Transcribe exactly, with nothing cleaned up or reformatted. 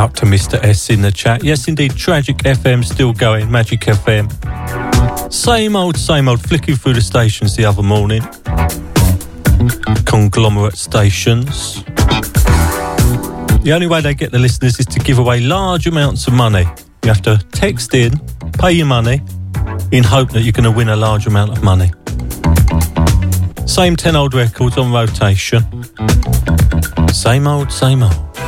out to Mister S in the chat. Yes, indeed, Tragic F M still going, Magic F M. Same old, same old, flicking through the stations the other morning. Conglomerate stations. The only way they get the listeners is to give away large amounts of money. You have to text in, pay your money, in hope that you're going to win a large amount of money. Same ten old records on rotation. Same old, same old.